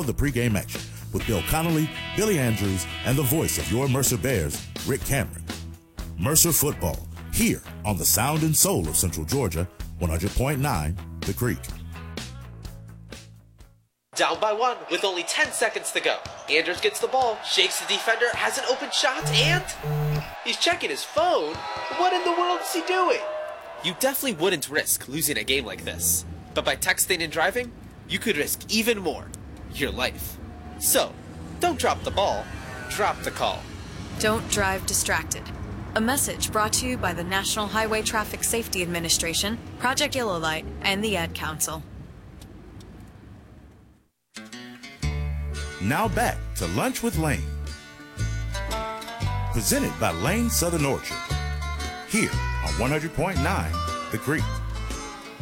of the pregame action with Bill Connolly, Billy Andrews, and the voice of your Mercer Bears, Rick Cameron. Mercer Football, here on the sound and soul of Central Georgia, 100.9 The Creek. Down by one with only 10 seconds to go. Andrews gets the ball, shakes the defender, has an open shot, and he's checking his phone. What in the world is he doing? You definitely wouldn't risk losing a game like this. But by texting and driving, you could risk even more, your life. So, don't drop the ball, drop the call. Don't drive distracted. A message brought to you by the National Highway Traffic Safety Administration, Project Yellow Light, and the Ad Council. Now back to Lunch with Lane. Presented by Lane Southern Orchard. Here on 100.9 The Creek.